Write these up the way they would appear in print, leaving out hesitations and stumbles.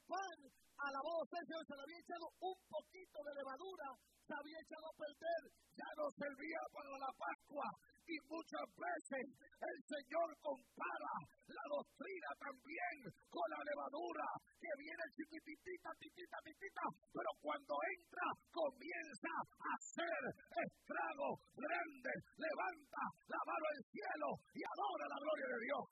pan, alabado sea el Señor, se le había echado un poquito de levadura, se había echado a perder, ya no servía para la Pascua. Y muchas veces el Señor compara la doctrina también con la levadura, que viene chiquitita, pero cuando entra comienza a hacer estrago grande. Levanta la mano al cielo y adora la gloria de Dios.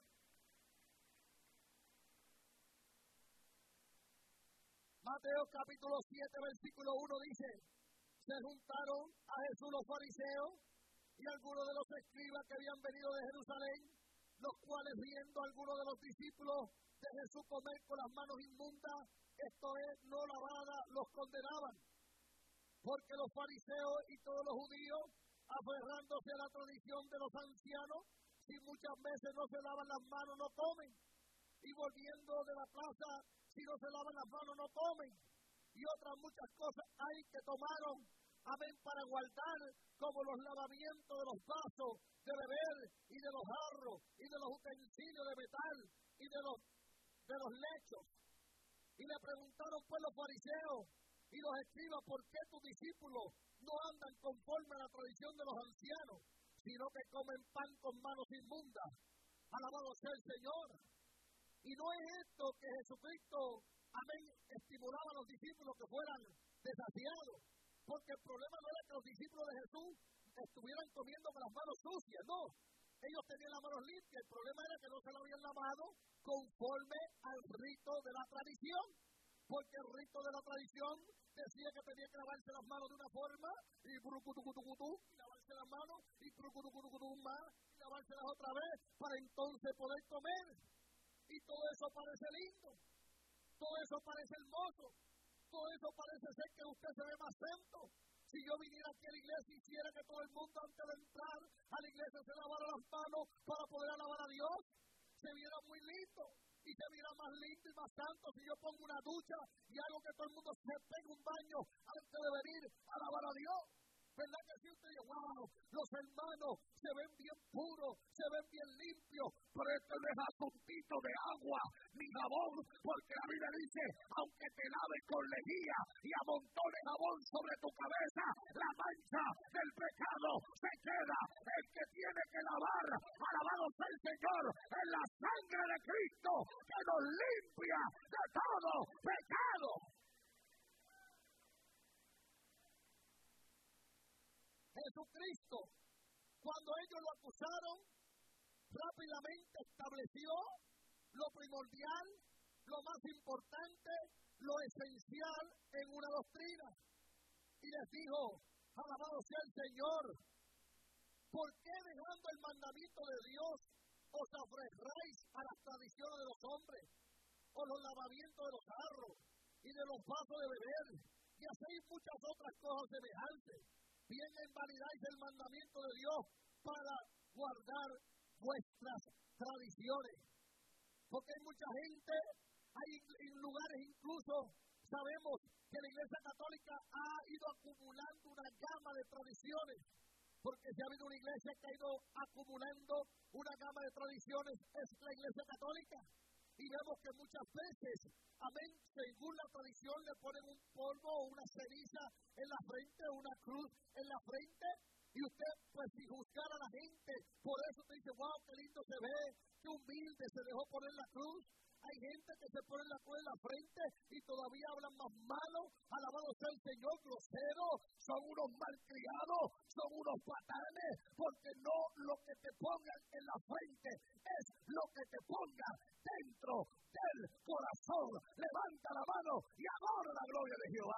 Mateo capítulo 7, versículo 1 dice: se juntaron a Jesús los fariseos y algunos de los escribas que habían venido de Jerusalén, los cuales viendo a algunos de los discípulos de Jesús comer con las manos inmundas, esto es, no lavadas, los condenaban. Porque los fariseos y todos los judíos, aferrándose a la tradición de los ancianos, si muchas veces no se lavan las manos, no comen. Y volviendo de la plaza, si no se lavan las manos, no comen. Y otras muchas cosas hay que tomaron, amén, para guardar, como los lavamientos de los vasos de beber y de los jarros y de los utensilios de metal y de los lechos. Y le preguntaron pues los fariseos y los escribas: ¿por qué tus discípulos no andan conforme a la tradición de los ancianos, sino que comen pan con manos inmundas? Alabado sea el Señor. Y no es esto que Jesucristo, amén, estimulaba a los discípulos que fueran desasiados, porque el problema no era que los discípulos de Jesús estuvieran comiendo con las manos sucias, no. Ellos tenían las manos limpias, el problema era que no se lo habían lavado conforme al rito de la tradición, porque el rito de la tradición decía que tenía que lavarse las manos de una forma, y burucutucutucutú, y lavarse las manos, y burucutucutucutú más, y lavárselas otra vez, para entonces poder comer. Y todo eso parece lindo, todo eso parece hermoso, todo eso parece ser que usted se ve más santo. Si yo viniera aquí a la iglesia y hiciera que todo el mundo antes de entrar a la iglesia se lavara las manos para poder alabar a Dios, se viera muy lindo y se viera más lindo y más santo. Si yo pongo una ducha y hago que todo el mundo se pegue un baño antes de venir a alabar a Dios, ¿verdad que si usted dice, wow, los hermanos se ven bien puros, se ven bien limpios? Pero esto no es asuntito de agua ni jabón, porque la Biblia dice: aunque te laves con lejía y amontones jabón sobre tu cabeza, la mancha del pecado se queda. El que tiene que lavar, alabado sea el Señor, es la sangre de Cristo, que nos limpia de todo pecado. Jesucristo, cuando ellos lo acusaron, rápidamente estableció lo primordial, lo más importante, lo esencial en una doctrina. Y les dijo: alabado sea el Señor, ¿por qué dejando el mandamiento de Dios os aferráis a las tradiciones de los hombres, o los lavamientos de los jarros y de los vasos de beber, y hacéis muchas otras cosas semejantes? Bien invalidáis el mandamiento de Dios para guardar vuestras tradiciones. Porque hay mucha gente, hay lugares incluso, sabemos que la Iglesia Católica ha ido acumulando una gama de tradiciones, porque si ha habido una iglesia que ha ido acumulando una gama de tradiciones, es la Iglesia Católica. Y vemos que muchas veces, amén, según la tradición le ponen un polvo o una ceniza en la frente, una cruz en la frente, y usted, pues, si juzgar a la gente, por eso te dice: wow, qué lindo se ve, qué humilde, se dejó poner la cruz. Hay gente que se pone la cruz en la frente y todavía hablan más malo. Alabado sea el Señor, groseros, son unos malcriados, son unos patanes, porque no lo que te pongan en la frente es lo que te pongan dentro del corazón. Levanta la mano y adora la gloria de Jehová.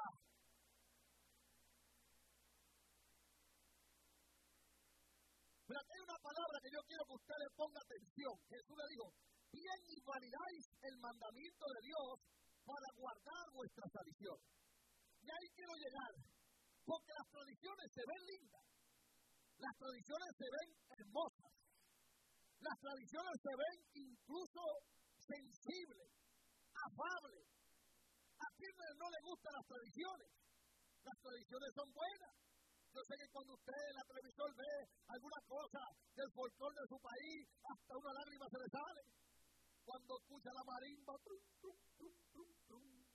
Pero aquí hay una palabra que yo quiero que usted le ponga atención. Jesús le dijo: bien invalidáis el mandamiento de Dios para guardar vuestras tradiciones. Y ahí quiero llegar, porque las tradiciones se ven lindas, las tradiciones se ven hermosas, las tradiciones se ven incluso sensibles, afables. ¿A quién no le gustan las tradiciones? Las tradiciones son buenas. Yo sé que cuando usted en la televisión ve alguna cosa del folclore de su país, hasta una lágrima se le sale. cuando escucha la marimba, trum, trum, trum, trum, trum.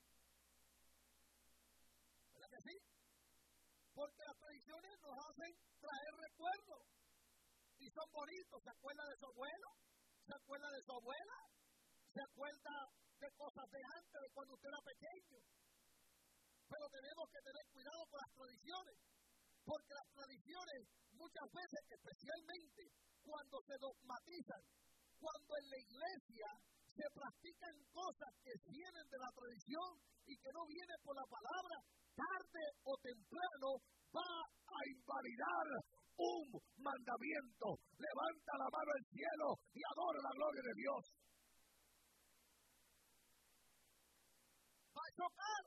¿Verdad que sí? Porque las tradiciones nos hacen traer recuerdos y son bonitos. ¿Se acuerda de su abuelo? ¿Se acuerda de su abuela? ¿Se acuerda de cosas de antes, de cuando usted era pequeño? Pero tenemos que tener cuidado con las tradiciones, porque las tradiciones muchas veces, especialmente cuando se dogmatizan, cuando en la iglesia se practican cosas que vienen de la tradición y que no vienen por la palabra, tarde o temprano va a invalidar un mandamiento. Levanta la mano al cielo y adora la gloria de Dios. Va a chocar.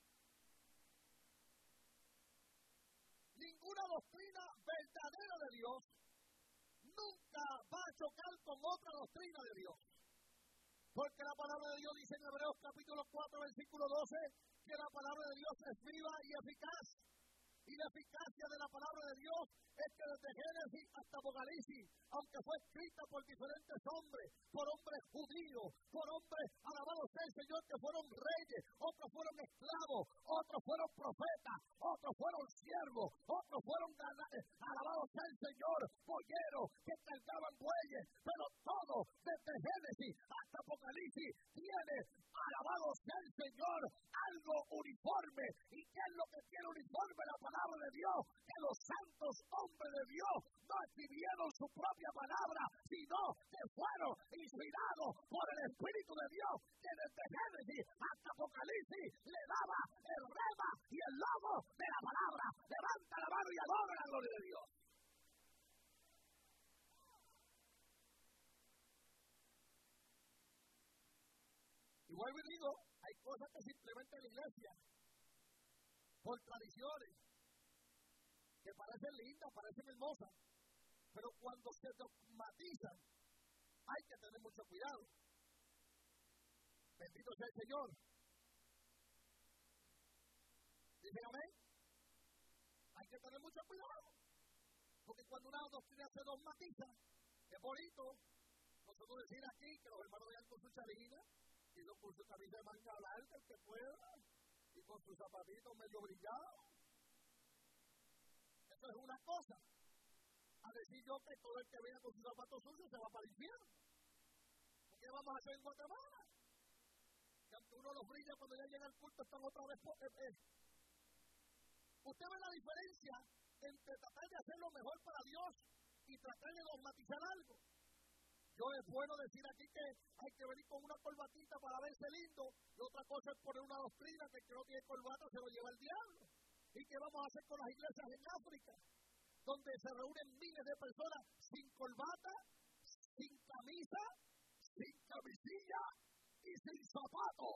Ninguna doctrina verdadera de Dios nunca va a chocar con otra doctrina de Dios. Porque la palabra de Dios dice en Hebreos capítulo 4, versículo 12, que la palabra de Dios es viva y eficaz. Y la eficacia de la palabra de Dios es que desde Génesis hasta Apocalipsis, aunque fue escrita por diferentes hombres, por hombres judíos, por hombres, alabados sea el Señor, que fueron reyes, otros fueron esclavos, otros fueron profetas, otros fueron siervos, otros fueron alabados sea el Señor, polleros que cargaban bueyes, pero todo desde Génesis hasta Apocalipsis tiene, alabado sea el Señor, algo uniforme. ¿Y qué es lo que tiene uniforme la palabra de Dios? Que los santos hombres de Dios no escribieron su propia palabra, sino que fueron inspirados por el Espíritu de Dios, que desde Génesis hasta Apocalipsis le daba el rema y el logo de la palabra. Levanta la mano y adora la gloria de Dios. Y vuelvo y digo, hay cosas que simplemente en la iglesia, por tradiciones, que parecen lindas, parecen hermosas, pero cuando se dogmatizan, hay que tener mucho cuidado. Bendito sea el Señor. ¿Dicen amén? Hay que tener mucho cuidado, porque cuando una doctrina se dogmatiza, es bonito nosotros decir aquí que los hermanos vayan con su charina, y no con su camisa de manga larga, el que pueda, y con sus zapatitos medio brillados. Eso es una cosa. A decir yo que todo el que venga con sus zapatos sucios se va para el infierno. ¿Qué vamos a hacer en Guatemala? Que aunque uno los brilla, cuando ya llega al culto están otra vez. Usted ve la diferencia entre tratar de hacer lo mejor para Dios y tratar de dogmatizar algo. Yo es bueno decir aquí que hay que venir con una corbatita para verse lindo, y otra cosa es poner una doctrina que el que no tiene corbata se lo lleva el diablo. ¿Y qué vamos a hacer con las iglesias en África? Donde se reúnen miles de personas sin corbata, sin camisa, sin camisilla y sin zapato.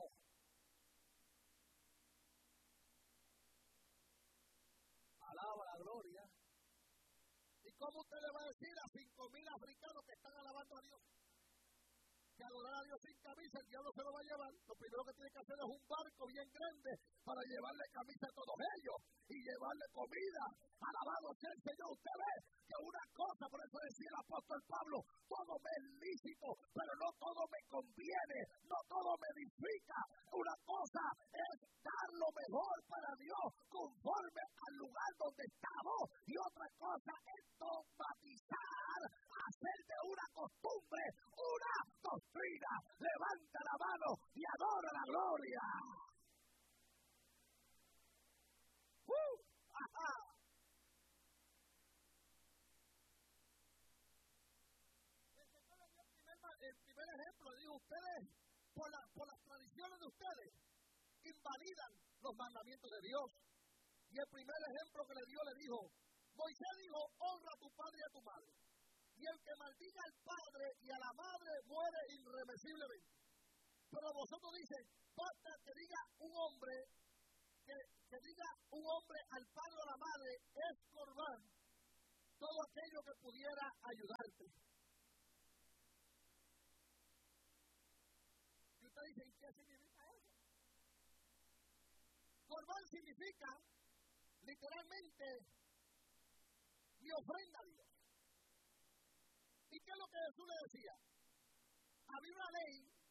Alaba la gloria. ¿Y cómo usted le va a decir a 5,000 africanos que están alabando a Dios que adorar a Dios sin camisa, el diablo se lo va a llevar? Lo primero que tiene que hacer es un barco bien grande para llevarle camisa a todos ellos y llevarle comida. Alabado sea el Señor. Usted ve que una cosa, por eso decía el apóstol Pablo, todo me es lícito, pero no todo me conviene, no todo me edifica. Una cosa es dar lo mejor para Dios conforme al lugar donde estamos, y otra cosa es dogmatizar, hacer de una costumbre una doctrina. Levanta la mano y adora la gloria. ¡Ajá! El primer ejemplo, digo, ustedes, por las tradiciones de ustedes, invalidan los mandamientos de Dios. Y el primer ejemplo que le dio, le dijo, Moisés dijo, honra a tu padre y a tu madre. Y el que maldiga al padre y a la madre muere irremisiblemente. Pero vosotros dicen, basta que diga un hombre, que diga un hombre al padre o a la madre, es corbán, todo aquello que pudiera ayudarte. Y usted dice, ¿y qué significa eso? Corbán significa, literalmente, mi ofrenda a Dios. ¿Y qué es lo que Jesús le decía? Había una ley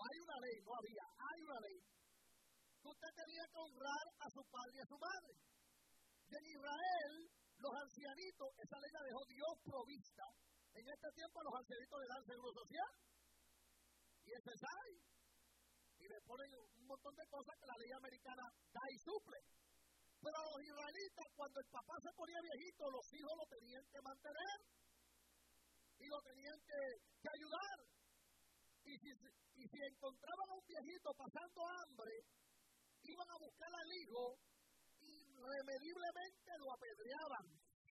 hay una ley, no había, hay una ley. Usted tenía que honrar a su padre y a su madre. Y en Israel, los ancianitos, esa ley la dejó Dios provista. En este tiempo los ancianitos le dan seguro social. Y ese es ahí. Y le ponen un montón de cosas que la ley americana da y suple. Pero a los israelitas, cuando el papá se ponía viejito, los hijos lo tenían que mantener. Y lo tenían que ayudar. Y si encontraban a un viejito pasando hambre, iban a buscar al hijo y irremediblemente lo apedreaban.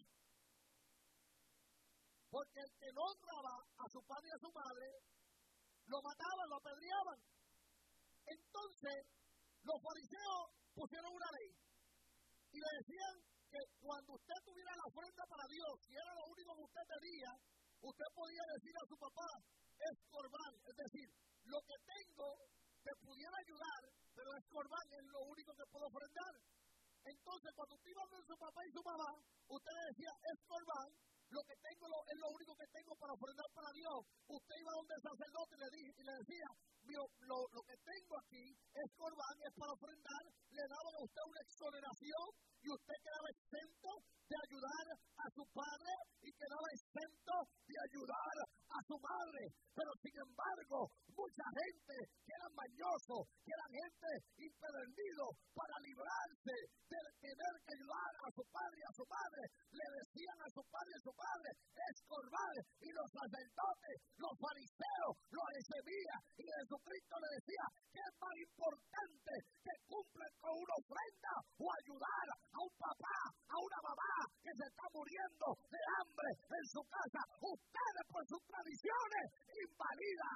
Porque el que no honraba a su padre y a su madre, lo mataban, lo apedreaban. Entonces, los fariseos pusieron una ley y le decían que cuando usted tuviera la ofrenda para Dios, si era lo único que usted tenía, usted podía decir a su papá, es corbán, es decir, lo que tengo te pudiera ayudar, pero es corbán, es lo único que puedo ofrendar. Entonces, cuando usted iba a ver a su papá y su mamá, usted le decía, es corbán, lo que tengo es lo único que tengo para ofrendar para Dios. Usted iba donde el sacerdote y le decía, lo que tengo aquí es corbán, es para ofrendar, le daban a usted una exoneración y usted quedaba exento de ayudar a su padre y quedaba exento de ayudar a su madre. Pero sin embargo, mucha gente que eran mañosos, que eran gente impedernidos, para librarse de tener que ayudar a su padre y a su madre, le decían a su padre y a su madre, es corbán. Y los sacerdotes, los fariseos, los esemitas y Jesucristo le decía que es más importante que cumplan con una ofrenda o ayudar a un papá, a una mamá que se está muriendo de hambre en su casa. Ustedes por sus tradiciones invalidan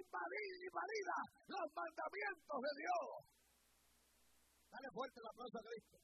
los mandamientos de Dios. Dale fuerte el aplauso a Cristo.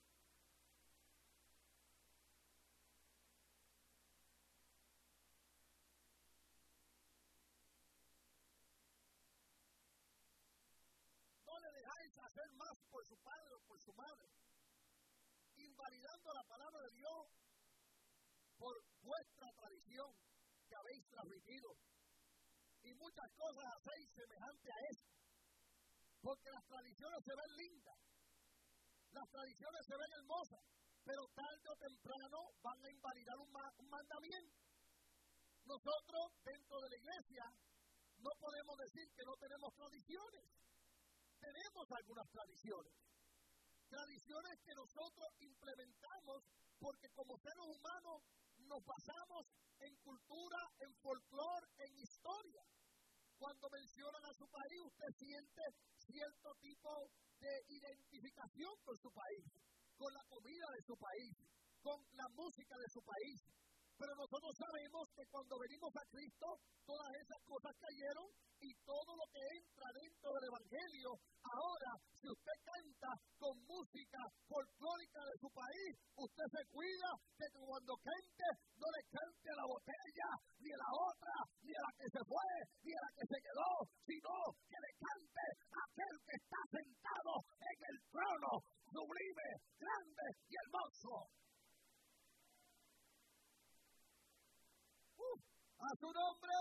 No le dejáis hacer más por su padre o por su madre, invalidando la palabra de Dios por vuestra tradición que habéis transmitido. Y muchas cosas hacéis semejante a esto, porque las tradiciones se ven lindas, las tradiciones se ven hermosas, pero tarde o temprano van a invalidar un mandamiento. Nosotros, dentro de la iglesia, no podemos decir que no tenemos tradiciones. Tenemos algunas tradiciones que nosotros implementamos porque como seres humanos nos basamos en cultura, en folclore, en historia. Cuando mencionan a su país, usted siente cierto tipo de identificación con su país, con la comida de su país, con la música de su país. Pero nosotros sabemos que cuando venimos a Cristo, todas esas cosas cayeron y todo lo que entra dentro del Evangelio, ahora, si usted canta con música folclórica de su país, usted se cuida de que cuando cante, no le cante a la botella, ni a la otra, ni a la que se fue, ni a la que se quedó, sino que le cante a aquel que está sentado en el trono, sublime, grande y hermoso. ¡A su nombre!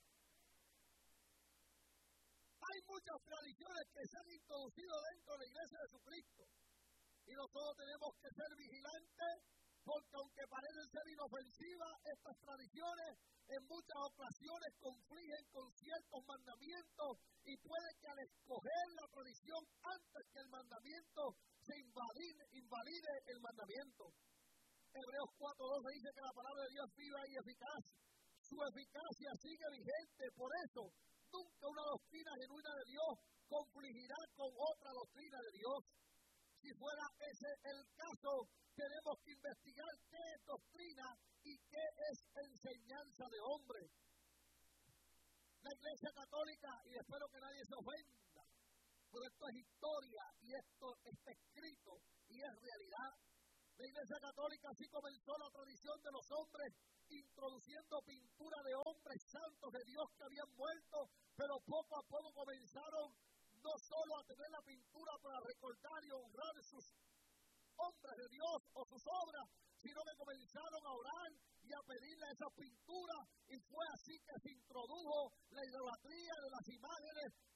Hay muchas tradiciones que se han introducido dentro de la Iglesia de Jesucristo. Y nosotros tenemos que ser vigilantes, porque aunque parecen ser inofensivas, estas tradiciones en muchas ocasiones confligen con ciertos mandamientos y puede que al escoger la tradición antes que el mandamiento se invalide el mandamiento. Hebreos 4:12 dice que la palabra de Dios es viva y eficaz. Su eficacia sigue vigente, por eso nunca una doctrina genuina de Dios confligirá con otra doctrina de Dios. Si fuera ese el caso, tenemos que investigar qué es doctrina y qué es enseñanza de hombre. La Iglesia Católica, y espero que nadie se ofenda, pero esto es historia y esto está escrito y es realidad. La Iglesia Católica sí comenzó la tradición de los hombres, introduciendo pintura de hombres santos de Dios que habían muerto, pero poco a poco comenzaron no solo a tener la pintura para recordar y honrar sus hombres de Dios o sus obras, sino que comenzaron a orar y a pedirle esa pintura, y fue así que se introdujo la idolatría de las imágenes a la iglesia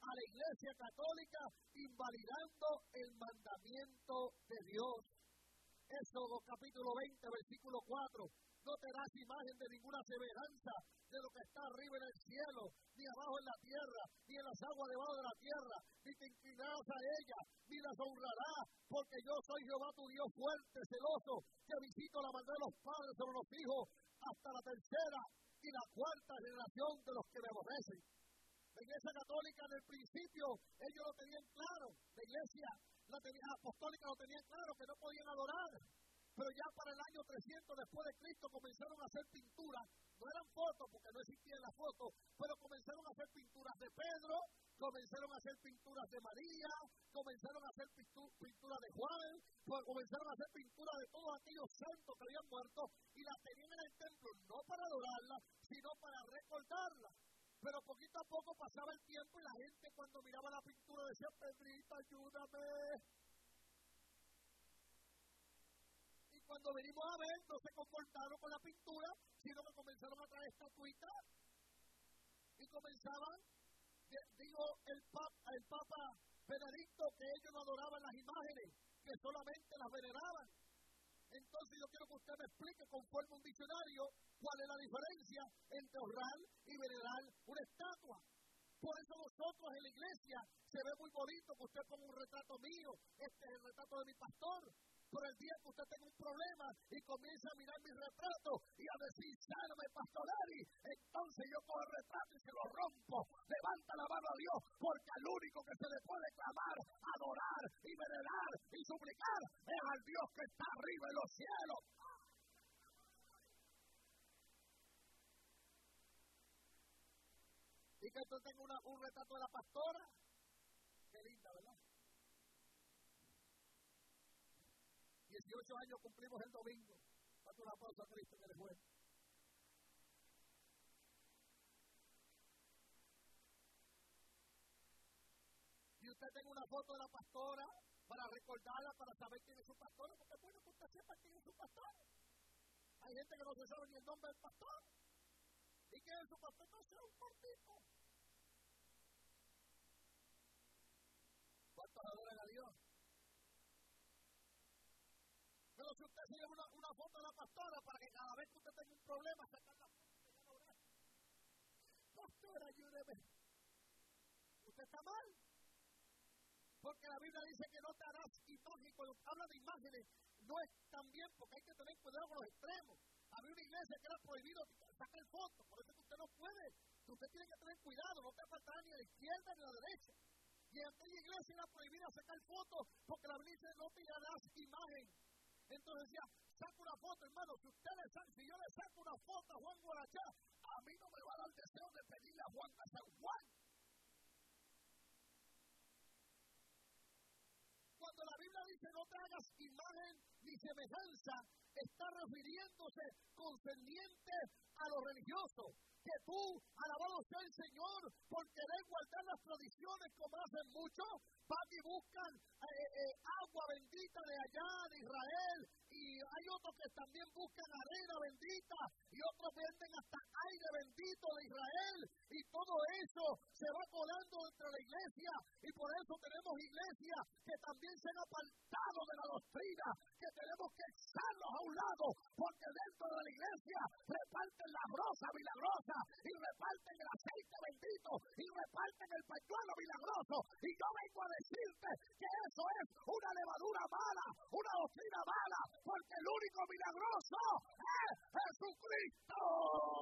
Iglesia Católica invalidando el mandamiento de Dios. Éxodo capítulo 20, versículo 4. No te das imagen de ninguna semejanza de lo que está arriba en el cielo, ni abajo en la tierra, ni en las aguas debajo de la tierra, ni te inclinarás a ella, ni las honrarás, porque yo soy Jehová tu Dios fuerte, celoso, que visito la maldad de los padres sobre los hijos, hasta la tercera y la cuarta generación de los que me aborrecen. La Iglesia Católica en el principio, ellos lo tenían claro, la Iglesia apostólica lo tenía claro, que no podían adorar. Pero ya para el año 300 después de Cristo comenzaron a hacer pinturas, no eran fotos porque no existían las fotos, pero comenzaron a hacer pinturas de Pedro, comenzaron a hacer pinturas de María, comenzaron a hacer pinturas de Juan, comenzaron a hacer pinturas de todos aquellos santos que habían muerto y las tenían en el templo, no para adorarlas, sino para recordarlas. Pero poquito a poco pasaba el tiempo y la gente cuando miraba la pintura decía, Pedrito, ayúdame. Cuando venimos a ver, no se comportaron con la pintura, sino que comenzaron a traer estatuitas y comenzaban, el Papa Benedicto, que ellos no adoraban las imágenes, que solamente las veneraban. Entonces yo quiero que usted me explique conforme un diccionario cuál es la diferencia entre honrar y venerar una estatua. Por eso nosotros en la iglesia se ve muy bonito que usted ponga un retrato mío, este es el retrato de mi pastor. Pero el día que usted tenga un problema y comienza a mirar mi retrato y a decir, sáname, Pastorelli, entonces yo cojo el retrato y se lo rompo. Levanta la mano a Dios, porque al único que se le puede clamar, adorar y venerar y suplicar es al Dios que está arriba en los cielos. Y que usted tenga un retrato de la pastora. Qué linda, ¿verdad? 18 años cumplimos el domingo. Date un aplauso a Cristo que le fue. Y usted tenga una foto de la pastora para recordarla, para saber quién es su pastora, porque es bueno que usted sepa quién es su pastor. Hay gente que no se sabe ni el nombre del pastor. ¿Y quién es su pastor? No sea un cortito. ¿Cuántos adoran a Dios? Pero si usted se lleva una foto de la pastora para que cada vez que usted tenga un problema, sacar la foto y se a orar. Pastora, ayúdeme. Usted está mal. Porque la Biblia dice que no te harás imagen. Cuando habla de imágenes, no es tan bien, porque hay que tener cuidado con los extremos. Había una iglesia que era prohibido sacar fotos, por eso que usted no puede. Usted tiene que tener cuidado, no te apartará ni a la izquierda ni a la derecha. Y en aquella iglesia era prohibida sacar fotos, porque la Biblia dice no te harás imagen. Entonces decía, saca una foto, hermano, si yo le saco una foto a Juan Guarachá, a mí no me va a dar deseo de pedirle a Juan a San Juan. Cuando la Biblia dice no te hagas imagen ni semejanza, está refiriéndose concerniente a lo religioso. Que tú, alabado sea el Señor, por querer guardar las tradiciones como hacen muchos, van y buscan agua bendita de allá, de Israel, y hay otros que también buscan arena bendita, y otros venden hasta aire bendito de Israel, y todo eso se va colando entre la iglesia, y por eso tenemos iglesias que también se han apartado de la doctrina, que tenemos que echarlos a un lado, porque dentro de la iglesia reparten la rosa milagrosa, y reparten el aceite bendito, y reparten el pañuelo milagroso, y yo vengo a decirte que eso es una levadura mala, una doctrina mala, porque el único milagroso es Jesucristo.